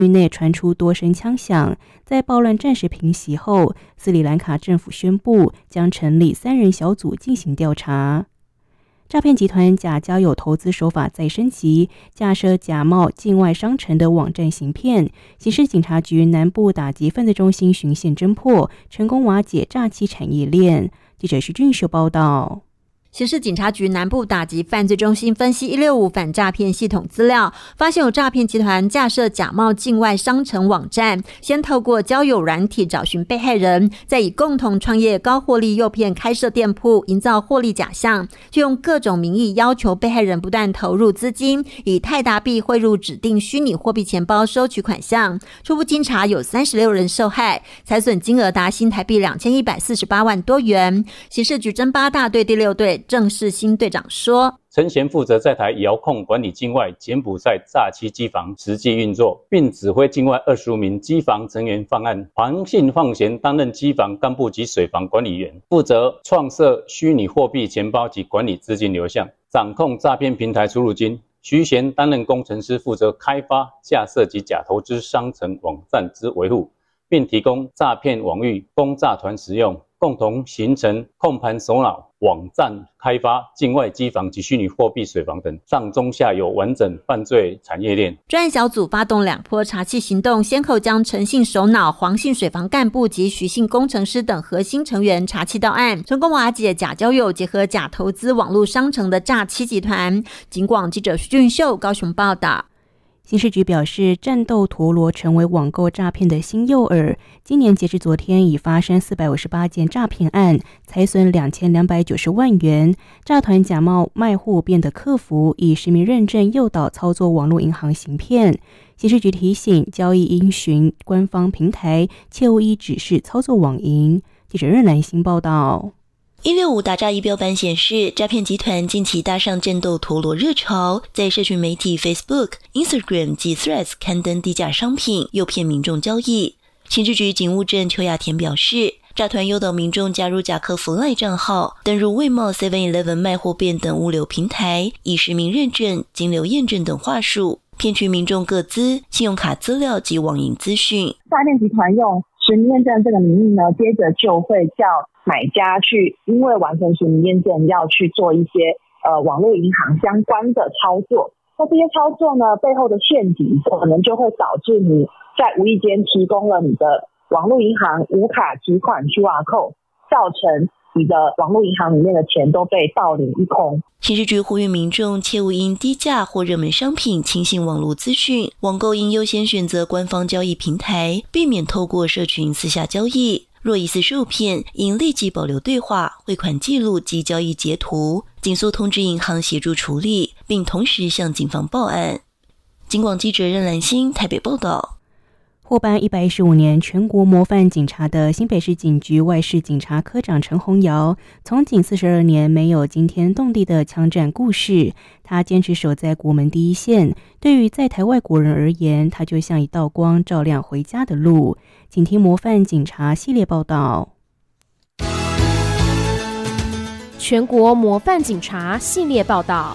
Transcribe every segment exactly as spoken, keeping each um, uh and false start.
区内传出多声枪响，在暴乱暂时平息后，斯里兰卡政府宣布将成立三人小组进行调查。诈骗集团假交友投资手法再升级，架设假冒境外商城的网站行骗，刑事警察局南部打击犯罪中心循线侦破，成功瓦解诈欺产业链。记者徐俊秀报道。 刑事警察局南部打击犯罪中心分析一六五反诈骗系统资料，发现有诈骗集团架设假冒境外商城网站，先透过交友软体找寻被害人，再以共同创业高获利诱骗开设店铺，营造获利假象，就用各种名义要求被害人不断投入资金，以泰达币汇入指定虚拟货币钱包收取款项。初步经查有三十六人受害，财损金额达新台币两千一百四十八万多元。刑事局侦八大队第六队郑世新队长说， 陈贤负责在台遥控管理境外柬埔寨诈欺机房实际运作，并指挥境外二十五名机房成员犯案。黄信放贤担任机房干部及水房管理员，负责创设虚拟货币钱包及管理资金流向，掌控诈骗平台出入金。徐贤担任工程师，负责开发、架设及假投资商城网站之维护，并提供诈骗网域供诈团使用，共同形成控盘首脑、网站开发、境外机房及虚拟货币水房等上中下游完整犯罪产业链。 专案小组发动两波查缉行动，先后将陈姓首脑、黄姓水房干部及徐姓工程师等核心成员查缉到案，成功瓦解假交友结合假投资网络商城的诈欺集团。警广记者徐俊秀高雄报道。 刑事局表示，战斗陀螺成为网购诈骗的新诱饵。今年截至昨天，已发生四百五十八件诈骗案，财损两千两百九十万元。诈团假冒卖户变得客服，以实名认证诱导操作网络银行行骗。刑事局提醒，交易应循官方平台，切勿依指示操作网银。记者任兰新报道。 一六五打诈仪表板显示，诈骗集团近期搭上战斗陀螺热潮，在社群媒体 Facebook、Instagram 及 Threads 刊登低价商品，诱骗民众交易。刑事局警务证邱雅田表示，诈团诱导民众加入假客服 LINE 账号，登入卫茂 seven eleven 卖货变等物流平台，以实名认证、金流验证等话术，骗取民众个资、信用卡资料及网银资讯。 诈骗集团用实名验证这个名义呢，接着就会叫买家去，因为完成实名验证要去做一些呃网络银行相关的操作。那这些操作呢，背后的陷阱可能就会导致你在无意间提供了你的网络银行无卡提款 Q R code， 造成你的网络银行里面的钱都被盗领一空。 刑事局呼吁民众切勿因低价或热门商品轻信网络资讯，网购应优先选择官方交易平台，避免透过社群私下交易。若疑似受骗，应立即保留对话、汇款记录及交易截图，紧速通知银行协助处理，并同时向警方报案。警广记者任兰心台北报道。 获颁一百一十五年全国模范警察的新北市警局外事警察科长陈宏尧，从警四十二年没有惊天动地的枪战故事，他坚持守在国门第一线。对于在台外国人而言，他就像一道光，照亮回家的路。请听模范警察系列报道。 全国模范警察系列报道。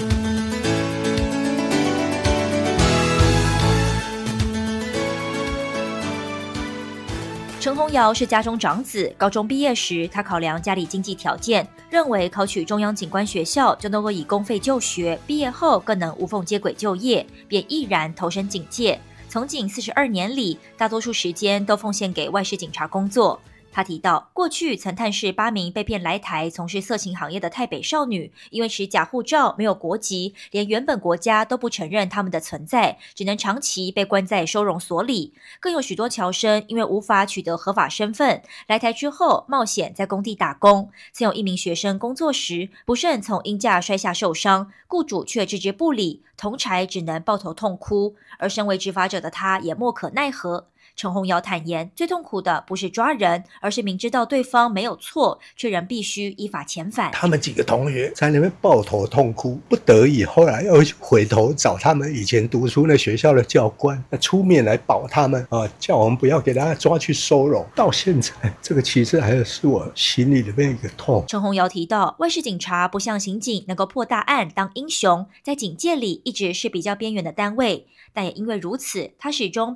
陈宏尧是家中长子，高中毕业时，他考量家里经济条件，认为考取中央警官学校就能够以公费就学，毕业后更能无缝接轨就业，便毅然投身警界。从警四十二年里，大多数时间都奉献给外事警察工作。他提到，过去曾探视八名被骗来台从事色情行业的泰北少女，因为持假护照、没有国籍，连原本国家都不承认他们的存在，只能长期被关在收容所里。更有许多侨生因为无法取得合法身份，来台之后冒险在工地打工。曾有一名学生工作时不慎从鹰架摔下受伤，雇主却置之不理，同侪只能抱头痛哭。而身为执法者的他也莫可奈何。 陈宏尧坦言，最痛苦的不是抓人，而是明知道对方没有错，却仍必须依法遣返。 他们几个同学在那边抱头痛哭，不得已后来又回头找他们以前读书那学校的教官出面来保他们啊，叫我们不要给大家抓去收容。到现在，这个其实还是我心里的一个痛。 陈宏尧提到，外事警察不像刑警能够破大案当英雄，在警界里一直是比较边缘的单位，但也因为如此，他始终